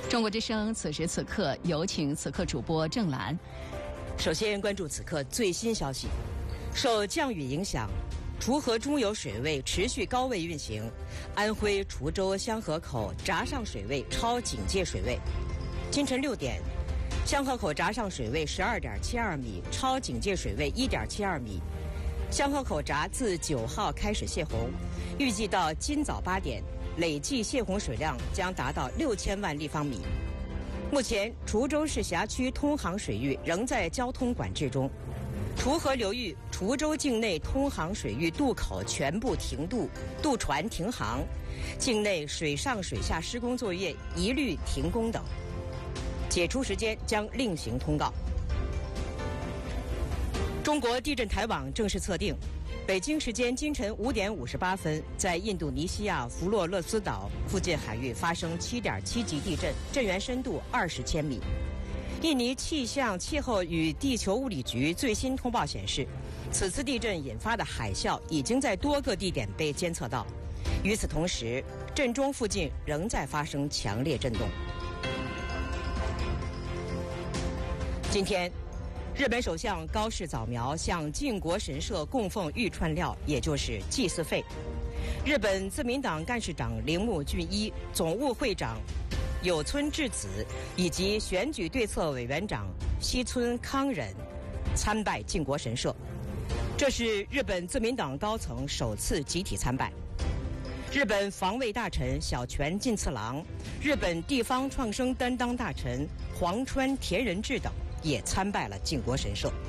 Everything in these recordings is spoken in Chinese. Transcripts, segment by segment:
中国之声此时此刻有请此刻主播郑兰。 首先关注此刻最新消息，受降雨影响，滁河中游水位持续高位运行，安徽滁州香河口闸上水位超警戒水位。今晨6点，香河口闸上水位12.72米，超警戒水位1.72米。香河口闸自9号开始泄洪，预计到今早8点，累计泄洪水量将达到6000万立方米。目前，滁州市辖区通航水域仍在交通管制中，滁河流域、滁州境内通航水域渡口全部停渡，渡船停航，境内水上水下施工作业一律停工等。解除时间将另行通告。中国地震台网正式测定，北京时间今晨5点58分，在印度尼西亚弗洛勒斯岛附近海域发生7.7级地震，震源深度20千米。印尼气象气候与地球物理局最新通报显示，此次地震引发的海啸已经在多个地点被监测到。与此同时，震中附近仍在发生强烈震动。今天，日本首相高市早苗向靖国神社供奉玉串料，也就是祭祀费。日本自民党干事长铃木俊一、总务会长有村智子以及选举对策委员长西村康忍参拜靖国神社，这是日本自民党高层首次集体参拜。日本防卫大臣小泉进次郎、日本地方创生担当大臣黄川田仁志等也参拜了靖国神社。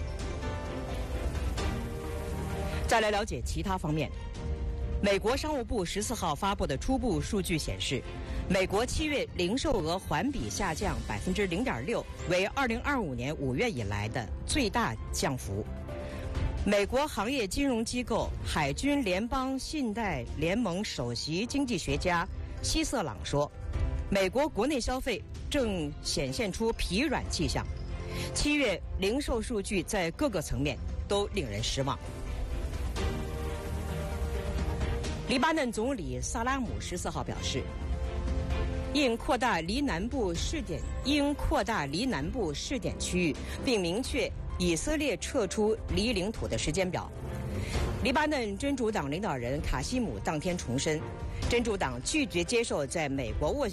再来了解其他方面，美国商务部14号发布的初步数据显示，美国7月零售额环比下降0.6%，为2025年5月以来的最大降幅。美国行业金融机构海军联邦信贷联盟首席经济学家希瑟朗说，美国国内消费正显现出疲软迹象，7月零售数据在各个层面都令人失望。黎巴嫩总理萨拉姆14号表示，应扩大黎南部试点区域，并明确以色列撤出黎领土的时间表。黎巴嫩真主党领导人卡西姆当天重申，真主党拒绝接受在美国